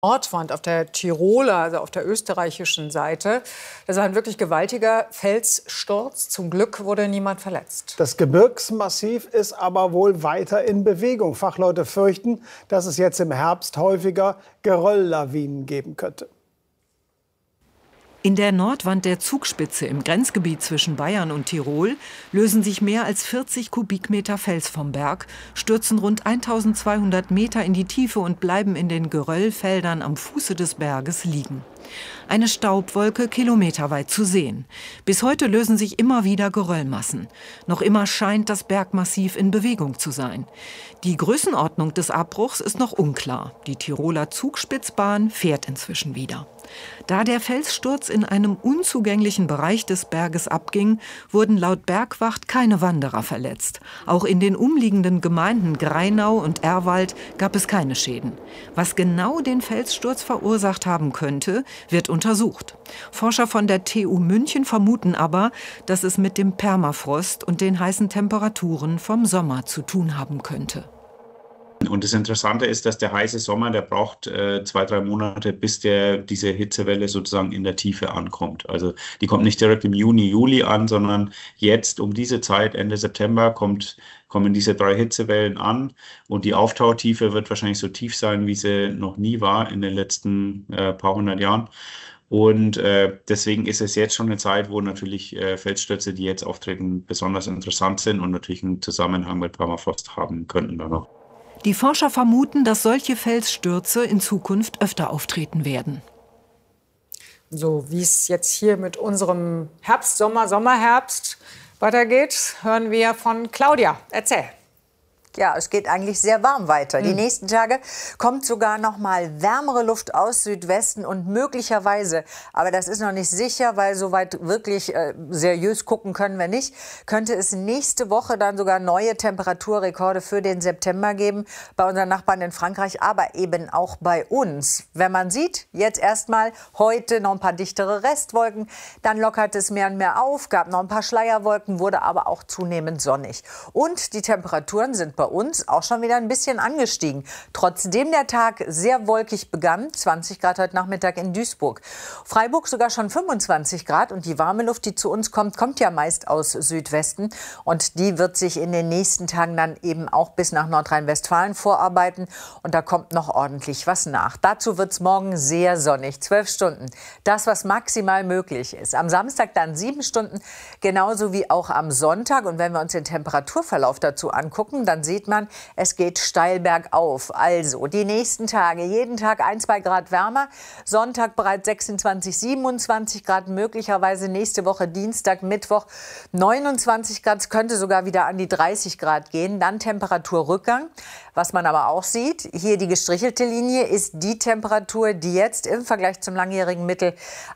Nordwand auf der Tiroler, also auf der österreichischen Seite. Das war ein wirklich gewaltiger Felssturz. Zum Glück wurde niemand verletzt. Das Gebirgsmassiv ist aber wohl weiter in Bewegung. Fachleute fürchten, dass es jetzt im Herbst häufiger Gerölllawinen geben könnte. In der Nordwand der Zugspitze im Grenzgebiet zwischen Bayern und Tirol lösen sich mehr als 40 Kubikmeter Fels vom Berg, stürzen rund 1200 Meter in die Tiefe und bleiben in den Geröllfeldern am Fuße des Berges liegen. Eine Staubwolke kilometerweit zu sehen. Bis heute lösen sich immer wieder Geröllmassen. Noch immer scheint das Bergmassiv in Bewegung zu sein. Die Größenordnung des Abbruchs ist noch unklar. Die Tiroler Zugspitzbahn fährt inzwischen wieder. Da der Felssturz in einem unzugänglichen Bereich des Berges abging, wurden laut Bergwacht keine Wanderer verletzt. Auch in den umliegenden Gemeinden Greinau und Erwald gab es keine Schäden. Was genau den Felssturz verursacht haben könnte, wird untersucht. Forscher von der TU München vermuten aber, dass es mit dem Permafrost und den heißen Temperaturen vom Sommer zu tun haben könnte. Und das Interessante ist, dass der heiße Sommer, der braucht 2-3 Monate, bis diese Hitzewelle sozusagen in der Tiefe ankommt. Also die kommt nicht direkt im Juni, Juli an, sondern jetzt um diese Zeit, Ende September, kommen diese 3 Hitzewellen an. Und die Auftautiefe wird wahrscheinlich so tief sein, wie sie noch nie war in den letzten paar hundert Jahren. Und deswegen ist es jetzt schon eine Zeit, wo natürlich Felsstürze, die jetzt auftreten, besonders interessant sind und natürlich einen Zusammenhang mit Permafrost haben könnten dann noch. Die Forscher vermuten, dass solche Felsstürze in Zukunft öfter auftreten werden. So wie es jetzt hier mit unserem Herbst, Sommerherbst weitergeht, hören wir von Claudia. Erzähl. Ja, es geht eigentlich sehr warm weiter. Die nächsten Tage kommt sogar noch mal wärmere Luft aus Südwesten und möglicherweise, aber das ist noch nicht sicher, weil soweit wirklich seriös gucken können wir nicht, könnte es nächste Woche dann sogar neue Temperaturrekorde für den September geben bei unseren Nachbarn in Frankreich, aber eben auch bei uns. Wenn man sieht, jetzt erstmal heute noch ein paar dichtere Restwolken, dann lockert es mehr und mehr auf, gab noch ein paar Schleierwolken, wurde aber auch zunehmend sonnig. Und die Temperaturen sind bei uns auch schon wieder ein bisschen angestiegen. Trotzdem der Tag sehr wolkig begann, 20 Grad heute Nachmittag in Duisburg. Freiburg sogar schon 25 Grad und die warme Luft, die zu uns kommt, kommt ja meist aus Südwesten und die wird sich in den nächsten Tagen dann eben auch bis nach Nordrhein-Westfalen vorarbeiten und da kommt noch ordentlich was nach. Dazu wird es morgen sehr sonnig, 12 Stunden. Das, was maximal möglich ist. Am Samstag dann 7 Stunden, genauso wie auch am Sonntag und wenn wir uns den Temperaturverlauf dazu angucken, dann sieht man, es geht steil bergauf. Also die nächsten Tage, jeden Tag 1-2 Grad wärmer. Sonntag bereits 26, 27 Grad, möglicherweise nächste Woche Dienstag, Mittwoch 29 Grad. Es könnte sogar wieder an die 30 Grad gehen. Dann Temperaturrückgang. Was man aber auch sieht, hier die gestrichelte Linie ist die Temperatur, die jetzt im Vergleich zum langjährigen Mittel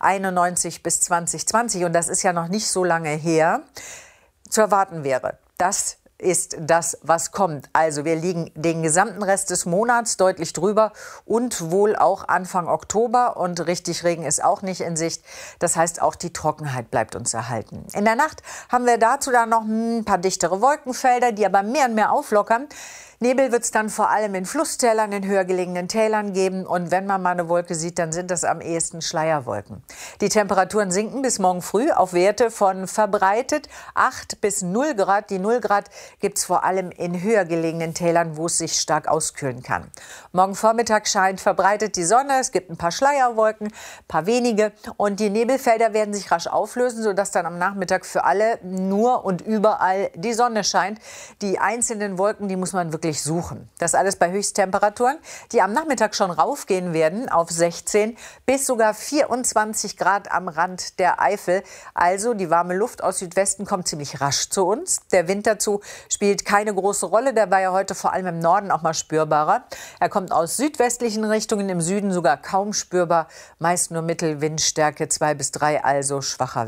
91 bis 2020, und das ist ja noch nicht so lange her, zu erwarten wäre. Das ist das, was kommt. Also wir liegen den gesamten Rest des Monats deutlich drüber und wohl auch Anfang Oktober und richtig Regen ist auch nicht in Sicht. Das heißt, auch die Trockenheit bleibt uns erhalten. In der Nacht haben wir dazu dann noch ein paar dichtere Wolkenfelder, die aber mehr und mehr auflockern. Nebel wird es dann vor allem in Flusstälern, in höher gelegenen Tälern geben. Und wenn man mal eine Wolke sieht, dann sind das am ehesten Schleierwolken. Die Temperaturen sinken bis morgen früh auf Werte von verbreitet 8 bis 0 Grad. Die 0 Grad gibt es vor allem in höher gelegenen Tälern, wo es sich stark auskühlen kann. Morgen Vormittag scheint verbreitet die Sonne. Es gibt ein paar Schleierwolken, ein paar wenige. Und die Nebelfelder werden sich rasch auflösen, sodass dann am Nachmittag für alle nur und überall die Sonne scheint. Die einzelnen Wolken, die muss man wirklich suchen. Das alles bei Höchsttemperaturen, die am Nachmittag schon raufgehen werden auf 16 bis sogar 24 Grad am Rand der Eifel. Also die warme Luft aus Südwesten kommt ziemlich rasch zu uns. Der Wind dazu spielt keine große Rolle. Der war ja heute vor allem im Norden auch mal spürbarer. Er kommt aus südwestlichen Richtungen, im Süden sogar kaum spürbar. Meist nur Mittelwindstärke 2 bis 3, also schwacher Wind.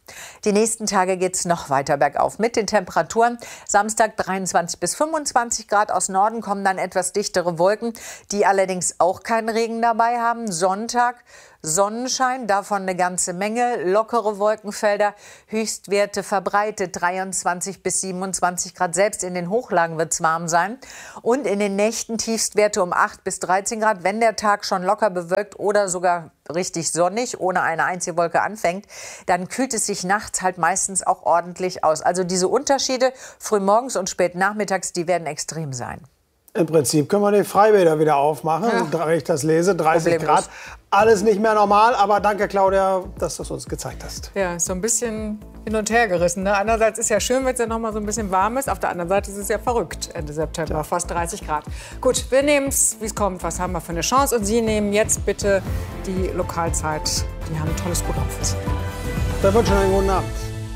Die nächsten Tage geht es noch weiter bergauf mit den Temperaturen. Samstag 23 bis 25 Grad. Aus Norden kommen dann etwas dichtere Wolken, die allerdings auch keinen Regen dabei haben. Sonntag Sonnenschein, davon eine ganze Menge, lockere Wolkenfelder, Höchstwerte verbreitet 23 bis 27 Grad. Selbst in den Hochlagen wird es warm sein. Und in den Nächten Tiefstwerte um 8 bis 13 Grad. Wenn der Tag schon locker bewölkt oder sogar richtig sonnig, ohne eine einzige Wolke anfängt, dann kühlt es sich nachts halt meistens auch ordentlich aus. Also diese Unterschiede frühmorgens und spät nachmittags, die werden extrem sein. Im Prinzip können wir die Freibäder wieder aufmachen, wenn ich das lese. 30 Grad, alles nicht mehr normal. Aber danke, Claudia, dass du es uns gezeigt hast. Ja, so ein bisschen hin und her gerissen. Ne? Einerseits ist es ja schön, wenn es ja noch mal so ein bisschen warm ist. Auf der anderen Seite ist es ja verrückt, Ende September, fast 30 Grad. Gut, wir nehmen es, wie es kommt. Was haben wir für eine Chance? Und Sie nehmen jetzt bitte die Lokalzeit. Die haben ein tolles Programm für Sie. Dann wünsche ich einen guten Abend.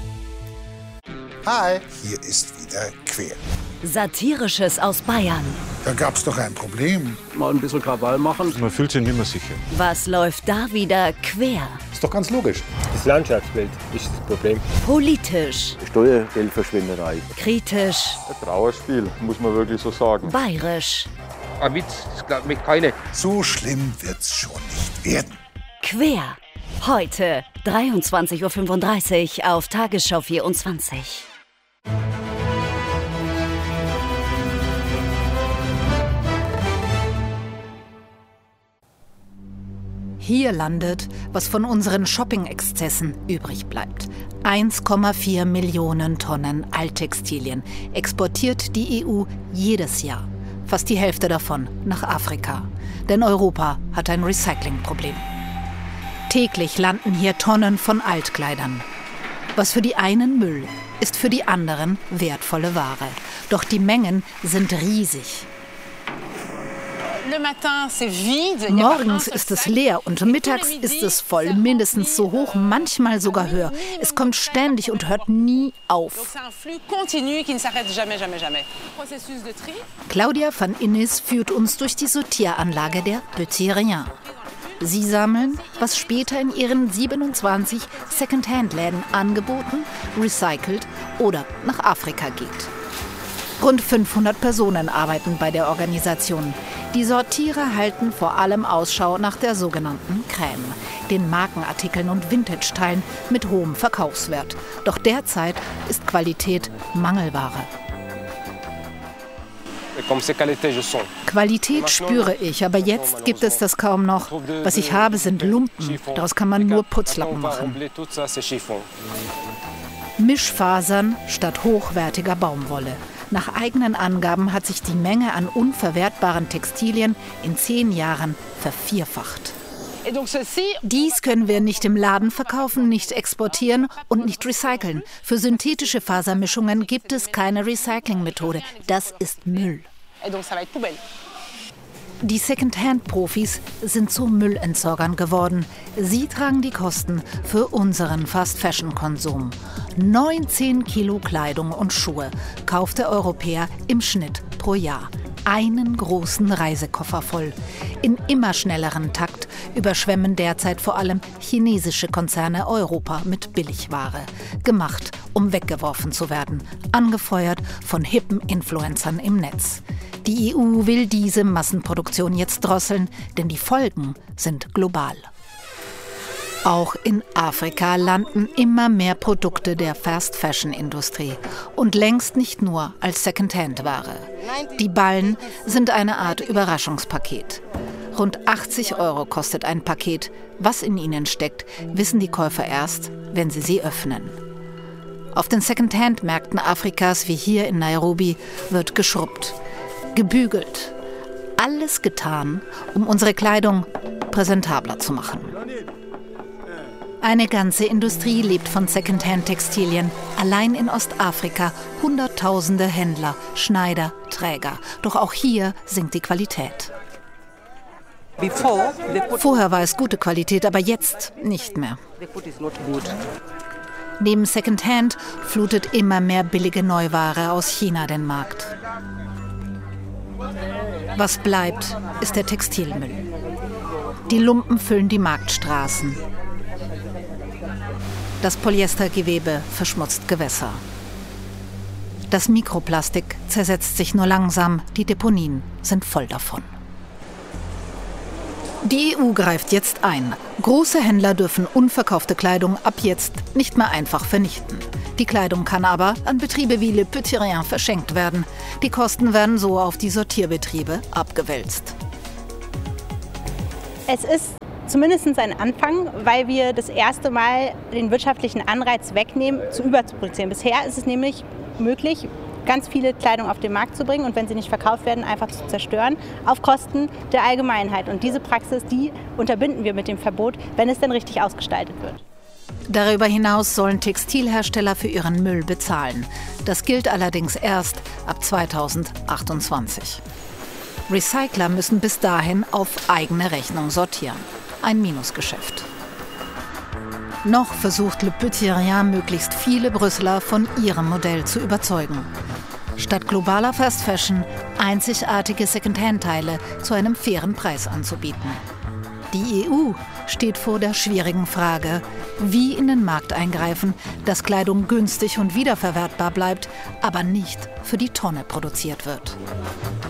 Hi, hier ist wieder Quer. Satirisches aus Bayern. Da gab's doch ein Problem. Mal ein bisschen Krawall machen. Man fühlt sich nicht mehr sicher. Was läuft da wieder quer? Ist doch ganz logisch. Das Landschaftsbild ist das Problem. Politisch. Steuergeldverschwinderei. Kritisch. Ein Trauerspiel, muss man wirklich so sagen. Bayerisch. Ein Witz, das glaubt mich keine. So schlimm wird's schon nicht werden. Quer. Heute 23:35 Uhr auf Tagesschau 24. Hier landet, was von unseren Shopping-Exzessen übrig bleibt. 1,4 Millionen Tonnen Alttextilien exportiert die EU jedes Jahr. Fast die Hälfte davon nach Afrika. Denn Europa hat ein Recyclingproblem. Täglich landen hier Tonnen von Altkleidern. Was für die einen Müll, ist für die anderen wertvolle Ware. Doch die Mengen sind riesig. Morgens ist es leer und mittags ist es voll, mindestens so hoch, manchmal sogar höher. Es kommt ständig und hört nie auf. Claudia van Innis führt uns durch die Sortieranlage der Petit Rien. Sie sammeln, was später in ihren 27 Second-Hand-Läden angeboten, recycelt oder nach Afrika geht. Rund 500 Personen arbeiten bei der Organisation. Die Sortierer halten vor allem Ausschau nach der sogenannten Crème, den Markenartikeln und Vintage-Teilen mit hohem Verkaufswert. Doch derzeit ist Qualität Mangelware. Qualität spüre ich, aber jetzt gibt es das kaum noch. Was ich habe, sind Lumpen. Daraus kann man nur Putzlappen machen. Mischfasern statt hochwertiger Baumwolle. Nach eigenen Angaben hat sich die Menge an unverwertbaren Textilien in 10 Jahren vervierfacht. Dies können wir nicht im Laden verkaufen, nicht exportieren und nicht recyceln. Für synthetische Fasermischungen gibt es keine Recyclingmethode. Das ist Müll. Die Second-Hand-Profis sind zu Müllentsorgern geworden. Sie tragen die Kosten für unseren Fast-Fashion-Konsum. 19 Kilo Kleidung und Schuhe kauft der Europäer im Schnitt pro Jahr. Einen großen Reisekoffer voll. In immer schnellerem Takt überschwemmen derzeit vor allem chinesische Konzerne Europa mit Billigware. Gemacht, um weggeworfen zu werden. Angefeuert von hippen Influencern im Netz. Die EU will diese Massenproduktion jetzt drosseln, denn die Folgen sind global. Auch in Afrika landen immer mehr Produkte der Fast-Fashion-Industrie und längst nicht nur als Second-Hand-Ware. Die Ballen sind eine Art Überraschungspaket. Rund 80 € kostet ein Paket. Was in ihnen steckt, wissen die Käufer erst, wenn sie öffnen. Auf den Second-Hand-Märkten Afrikas, wie hier in Nairobi, wird geschrubbt, gebügelt. Alles getan, um unsere Kleidung präsentabler zu machen. Eine ganze Industrie lebt von Second-Hand-Textilien. Allein in Ostafrika Hunderttausende Händler, Schneider, Träger. Doch auch hier sinkt die Qualität. Vorher war es gute Qualität, aber jetzt nicht mehr. Neben Second-Hand flutet immer mehr billige Neuware aus China den Markt. Was bleibt, ist der Textilmüll. Die Lumpen füllen die Marktstraßen. Das Polyestergewebe verschmutzt Gewässer. Das Mikroplastik zersetzt sich nur langsam, die Deponien sind voll davon. Die EU greift jetzt ein. Große Händler dürfen unverkaufte Kleidung ab jetzt nicht mehr einfach vernichten. Die Kleidung kann aber an Betriebe wie Le Petit Rien verschenkt werden. Die Kosten werden so auf die Sortierbetriebe abgewälzt. Es ist zumindest ein Anfang, weil wir das erste Mal den wirtschaftlichen Anreiz wegnehmen, zu überzuproduzieren. Bisher ist es nämlich möglich, ganz viele Kleidung auf den Markt zu bringen und wenn sie nicht verkauft werden, einfach zu zerstören, auf Kosten der Allgemeinheit. Und diese Praxis, die unterbinden wir mit dem Verbot, wenn es denn richtig ausgestaltet wird. Darüber hinaus sollen Textilhersteller für ihren Müll bezahlen. Das gilt allerdings erst ab 2028. Recycler müssen bis dahin auf eigene Rechnung sortieren. Ein Minusgeschäft. Noch versucht Le Petit Rien möglichst viele Brüsseler von ihrem Modell zu überzeugen. Statt globaler Fast Fashion einzigartige Secondhand-Teile zu einem fairen Preis anzubieten. Die EU steht vor der schwierigen Frage, wie in den Markt eingreifen, dass Kleidung günstig und wiederverwertbar bleibt, aber nicht für die Tonne produziert wird.